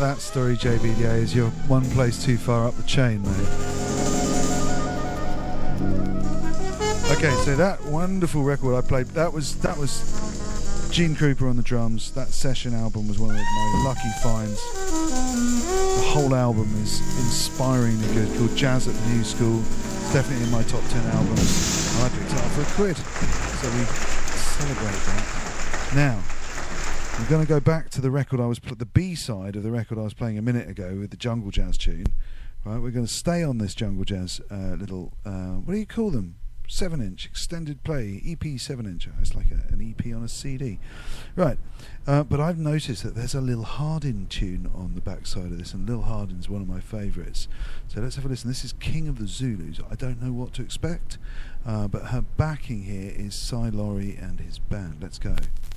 that story, JBDA, is you're one place too far up the chain, mate. Okay, so that wonderful record I played, that was Gene Krupa on the drums. That session album was one of my lucky finds. The whole album is inspiringly good, called Jazz at the New School. It's definitely in my top 10 albums. And I picked it up for £1. So we celebrate that. Now, I'm going to go back to the record the B-side of the record I was playing a minute ago with the Jungle Jazz tune. Right, we're going to stay on this Jungle Jazz little, what do you call them? 7-inch extended play, EP 7-inch. It's like an EP on a CD. Right, but I've noticed that there's a Lil Hardin tune on the backside of this, and Lil Hardin's one of my favourites. So let's have a listen. This is King of the Zulus. I don't know what to expect, but her backing here is Cy Laurie and his band. Let's go.